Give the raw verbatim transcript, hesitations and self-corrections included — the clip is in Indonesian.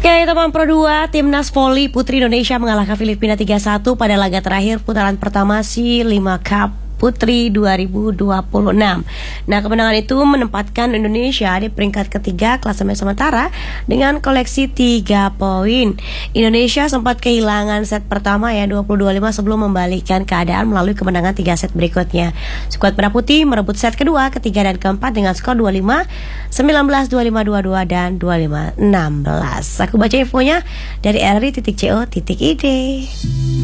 Oke, teman Pro dua, Timnas Voli Putri Indonesia mengalahkan Filipina tiga satu pada laga terakhir putaran pertama SEA lima Cup Putri dua ribu dua puluh enam. Nah, kemenangan itu menempatkan Indonesia di peringkat ketiga klasemen sementara dengan koleksi tiga poin. Indonesia sempat kehilangan set pertama ya dua puluh dua lima sebelum membalikkan keadaan melalui kemenangan tiga set berikutnya. Skuad Merah Putih merebut set kedua, ketiga dan keempat dengan skor dua puluh lima sembilan belas, dua puluh lima dua puluh dua dan dua puluh lima enam belas. Aku baca infonya dari r i titik co titik i d.